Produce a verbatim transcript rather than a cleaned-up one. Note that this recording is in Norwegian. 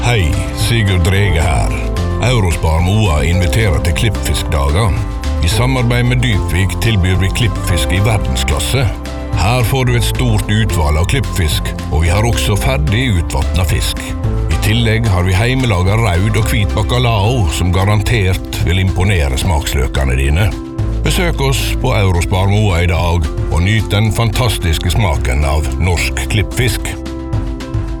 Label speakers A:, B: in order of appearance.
A: Hei, Sigurd Drege her. Eurospar Moa inviterer til klippfiskdager. I samarbeid med Dypvik tilbyr vi klippfisk i verdensklasse. Her får du et stort utvalg av klippfisk, og vi har også ferdig utvattnet fisk. I tillegg har vi heimelaget raud og hvit bacalao, som garantert vil imponere smaksløkene dine. Besøk oss på Eurospar Moa i dag, og nyt den fantastiske smaken av norsk klippfisk.